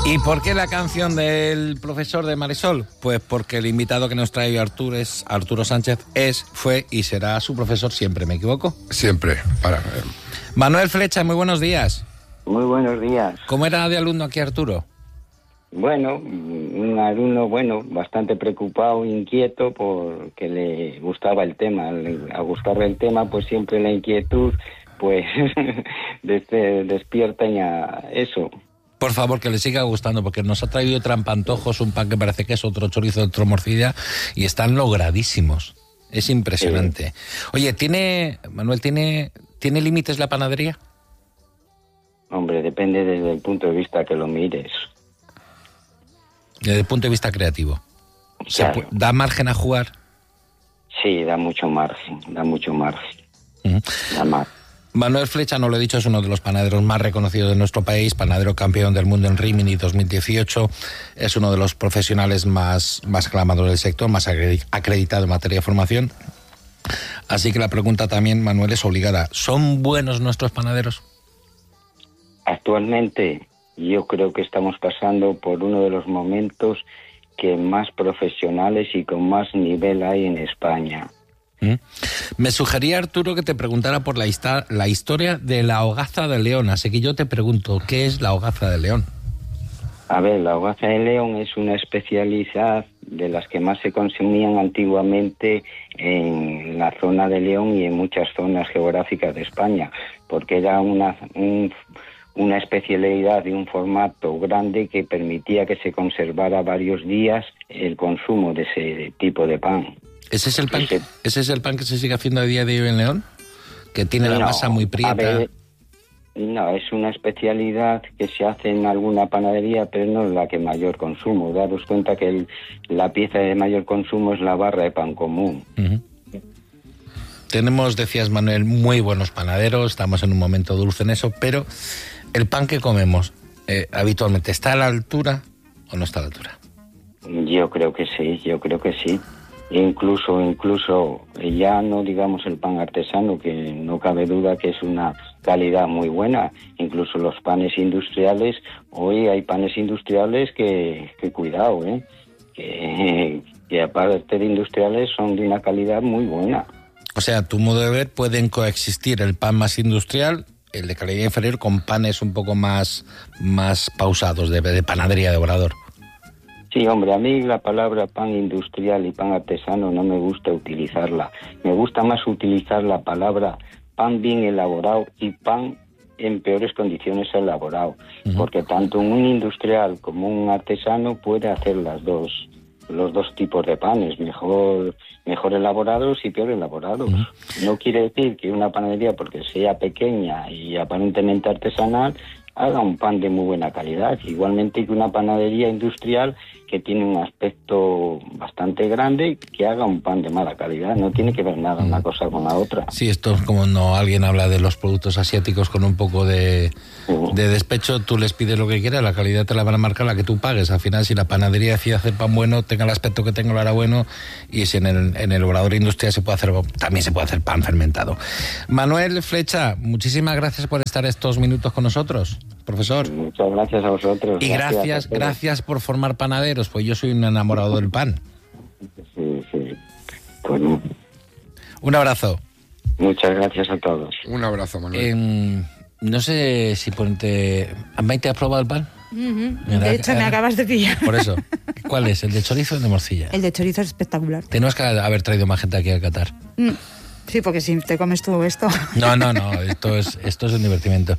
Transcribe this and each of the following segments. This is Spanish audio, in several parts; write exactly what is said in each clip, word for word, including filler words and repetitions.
¿Y por qué la canción del profesor de Marisol? Pues porque el invitado que nos trae Arturo, es, Arturo Sánchez es, fue y será su profesor siempre, ¿me equivoco? Siempre, para... Manuel Flecha, muy buenos días. Muy buenos días. ¿Cómo era de alumno aquí Arturo? Bueno, un alumno, bueno, bastante preocupado, inquieto, porque le gustaba el tema. A gustarle el tema, pues siempre la inquietud, pues, desde, despierta a eso. Por favor, que le siga gustando, porque nos ha traído trampantojos, un pan que parece que es otro chorizo, otro morcilla, y están logradísimos. Es impresionante. Sí. Oye, ¿tiene, Manuel, ¿tiene, ¿tiene límites la panadería? Hombre, depende desde el punto de vista que lo mires. Desde el punto de vista creativo. Claro. ¿Se ¿Da margen a jugar? Sí, da mucho margen, da mucho margen. Uh-huh. Da margen. Manuel Flecha, no lo he dicho, es uno de los panaderos más reconocidos de nuestro país, panadero campeón del mundo en Rimini dos mil dieciocho, es uno de los profesionales más, más aclamados del sector, más acreditado en materia de formación. Así que la pregunta también, Manuel, es obligada. ¿Son buenos nuestros panaderos? Actualmente yo creo que estamos pasando por uno de los momentos que más profesionales y con más nivel hay en España. ¿Mm? Me sugería, Arturo, que te preguntara por la, hista- la historia de la hogaza de León. Así que yo te pregunto, ¿qué es la hogaza de León? A ver, la hogaza de León es una especialidad de las que más se consumían antiguamente en la zona de León y en muchas zonas geográficas de España, porque era una, un, una especialidad de un formato grande que permitía que se conservara varios días el consumo de ese tipo de pan. ¿Ese es el pan, que, ¿Ese es el pan que se sigue haciendo a día de hoy en León? Que tiene la no, masa muy prieta. A ver, no, es una especialidad que se hace en alguna panadería, pero no es la que mayor consumo. Daros cuenta que el, la pieza de mayor consumo es la barra de pan común. Uh-huh. Tenemos, decías Manuel, muy buenos panaderos, estamos en un momento dulce en eso, pero el pan que comemos eh, habitualmente, ¿está a la altura o no está a la altura? Yo creo que sí, yo creo que sí. Incluso, incluso ya no digamos el pan artesano, que no cabe duda que es una calidad muy buena. Incluso los panes industriales, hoy hay panes industriales que, que cuidado, ¿eh? que, que aparte de industriales son de una calidad muy buena. O sea, a tu modo de ver, pueden coexistir el pan más industrial, el de calidad inferior, con panes un poco más, más pausados, de, de panadería de obrador. Sí, hombre, a mí la palabra pan industrial y pan artesano no me gusta utilizarla. Me gusta más utilizar la palabra pan bien elaborado y pan en peores condiciones elaborado. Uh-huh. Porque tanto un industrial como un artesano puede hacer las dos, los dos tipos de panes, mejor, mejor elaborados y peor elaborados. Uh-huh. No quiere decir que una panadería, porque sea pequeña y aparentemente artesanal, haga un pan de muy buena calidad, igualmente que una panadería industrial que tiene un aspecto bastante grande, que haga un pan de mala calidad. No tiene que ver nada una cosa con la otra. Sí, esto es como no alguien habla de los productos asiáticos con un poco de, uh-huh. de despecho, tú les pides lo que quieras, la calidad te la van a marcar la que tú pagues. Al final, si la panadería decide hacer pan bueno, tenga el aspecto que tenga, lo hará bueno, y si en el, en el obrador industrial se puede hacer, también se puede hacer pan fermentado. Manuel Flecha, muchísimas gracias por estar estos minutos con nosotros, profesor. Muchas gracias a vosotros. Y gracias, gracias, gracias por formar panaderos, pues yo soy un enamorado del pan. Sí, sí. Bueno. Un abrazo. Muchas gracias a todos. Un abrazo, Manuel. Eh, no sé si ponte... ¿Maite has probado el pan? Uh-huh. Mira, de hecho, eh, me acabas de pillar. Por eso. ¿Cuál es? ¿El de chorizo o el de morcilla? El de chorizo es espectacular. Tenemos que haber traído más gente aquí a Qatar. Mm. Sí, porque si te comes tú esto... No, no, no. Esto es, esto es un divertimento.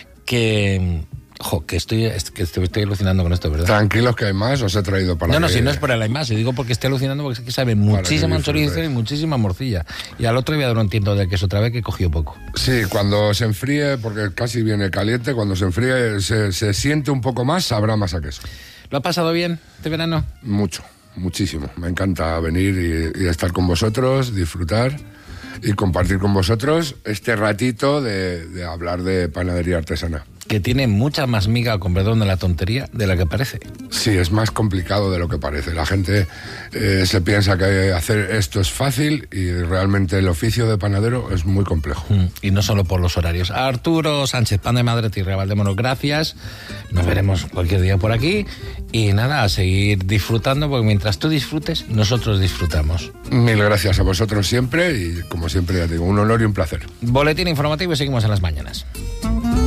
Que... Jo, que estoy, que estoy, estoy alucinando con esto, ¿verdad? Tranquilos que hay más, os he traído para No, no, que... si no es por el hay más, y digo porque estoy alucinando porque es que sabe muchísima chorizo y muchísima morcilla. Y al otro voy a dar un tiento de queso otra vez que cogió poco. Sí, cuando se enfríe, porque casi viene caliente, cuando se enfríe, se, se siente un poco más, sabrá más a queso. ¿Lo ha pasado bien este verano? Mucho, muchísimo. Me encanta venir y, y estar con vosotros, disfrutar y compartir con vosotros este ratito de, de hablar de panadería artesana. que tiene mucha más miga, con perdón de la tontería, de la que parece. Sí, es más complicado de lo que parece. La gente eh, se piensa que hacer esto es fácil y realmente el oficio de panadero es muy complejo. Mm, y no solo por los horarios. Arturo Sánchez, Pan de Madrid y Valdémonos, gracias. Nos veremos cualquier día por aquí. Y nada, a seguir disfrutando, porque mientras tú disfrutes, nosotros disfrutamos. Mil gracias a vosotros siempre y, como siempre, ya digo, un honor y un placer. Boletín informativo y seguimos en las mañanas.